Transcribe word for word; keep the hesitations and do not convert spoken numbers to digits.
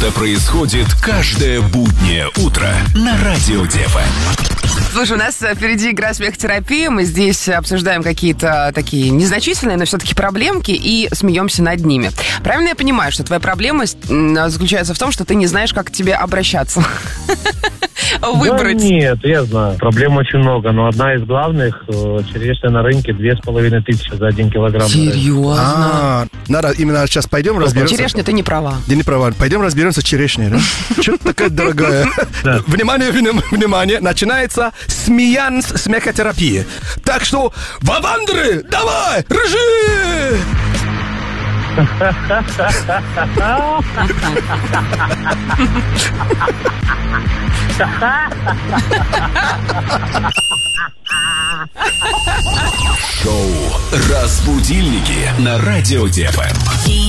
Это происходит каждое буднее утро на Радио ДФМ. Слушай, у нас впереди игра «Смехотерапия». Мы здесь обсуждаем какие-то такие незначительные, но все-таки проблемки и смеемся над ними. Правильно я понимаю, что твоя проблема заключается в том, что ты не знаешь, как к тебе обращаться? Выбрать. Да нет, я знаю. Проблем очень много, но одна из главных — черешня на рынке две с половиной тысячи за один килограмм. Серьезно? А, надо именно сейчас пойдем разберемся. Черешня, ты не права. Я не права. Пойдем разберемся с черешней, да? Что-то такая дорогая. Внимание, внимание. Начинается смеянс смехотерапии. Так что, вавандры, давай, ржи! Шоу «Разбудильники» на Радио ДФМ.